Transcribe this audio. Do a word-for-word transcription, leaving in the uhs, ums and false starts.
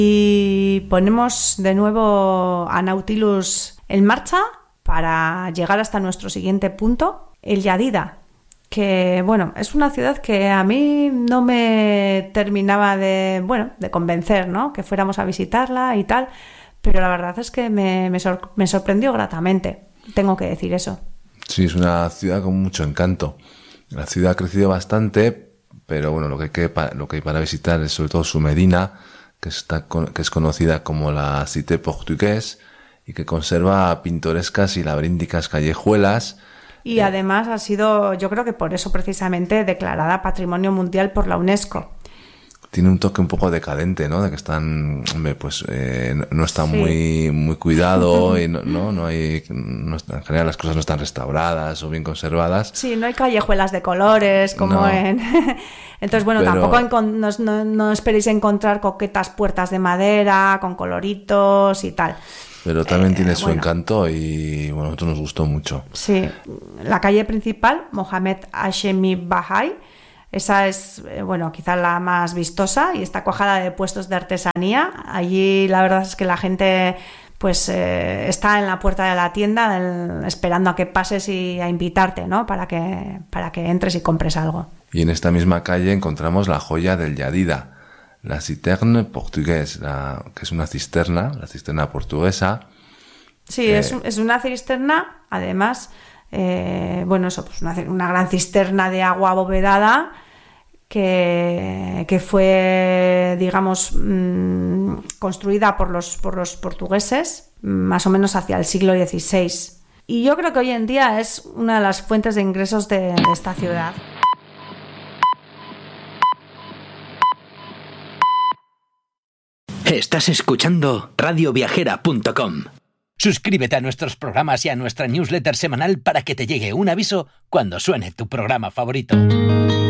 y ponemos de nuevo a Nautilus en marcha para llegar hasta nuestro siguiente punto, el Jadida, que bueno, es una ciudad que a mí no me terminaba de, bueno, de convencer, ¿no? Que fuéramos a visitarla y tal, pero la verdad es que me, me, sor- me sorprendió gratamente, tengo que decir eso. Sí, es una ciudad con mucho encanto. La ciudad ha crecido bastante, pero bueno, lo que hay, que, lo que hay para visitar es sobre todo su Medina, que, está, que es conocida como la Cité Portugués y que conserva pintorescas y laberínticas callejuelas. Y eh, además ha sido, yo creo que por eso precisamente, declarada Patrimonio Mundial por la UNESCO. Tiene un toque un poco decadente, ¿no? De que están, hombre, pues eh, no, no está Sí. muy muy cuidado y no no, no hay, no está, en general las cosas no están restauradas o bien conservadas. Sí, no hay callejuelas de colores como No. en... Entonces, bueno, Pero- tampoco encon- no, no, no esperéis encontrar coquetas puertas de madera con coloritos y tal. Pero también Eh, tiene su bueno. encanto y bueno, a nosotros nos gustó mucho. Sí, la calle principal, Mohamed Hashemi Bahai, esa es, eh, bueno, quizá la más vistosa y está cuajada de puestos de artesanía. Allí la verdad es que la gente pues eh, está en la puerta de la tienda el- esperando a que pases y a invitarte, ¿no? Para que, para que entres y compres algo. Y en esta misma calle encontramos la joya del Jadida, la Citerne Portugués, la, que es una cisterna, la cisterna portuguesa. Sí, Eh, es, un- es una cisterna, además, eh, bueno, eso, pues una, una gran cisterna de agua abovedada que, que fue, digamos, mmm, construida por los, por los portugueses más o menos hacia el siglo dieciséis. Y yo creo que hoy en día es una de las fuentes de ingresos de, de esta ciudad. Estás escuchando radio viajera punto com. Suscríbete a nuestros programas y a nuestra newsletter semanal para que te llegue un aviso cuando suene tu programa favorito.